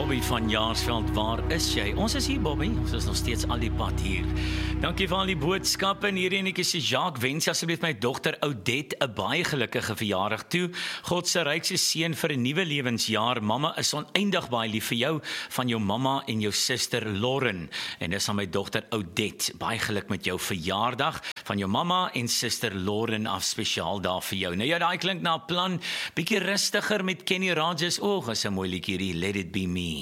Bobby van Jaarsveld, waar is jy? Ons is hier, Bobby, ons is nog steeds al die pad hier. Dankie vir al die boodskappe, en hierdie enetjie sê, Jacques, wens asseblief my dogter Odette 'n baie gelukkige verjaardag toe. God se rykste seën vir 'n nuwe lewensjaar. Mamma is oneindig baie lief vir jou, van jou mamma en jou suster Lauren. En dis aan my dogter Odette. Baie geluk met jou verjaardag, van jou mamma en suster Lauren af, spesiaal daar vir jou. Nou ja, daai klink na 'n plan, bietjie rustiger met Kenny Rogers. Is 'n mooi liedjie hierdie, Let It Be Me.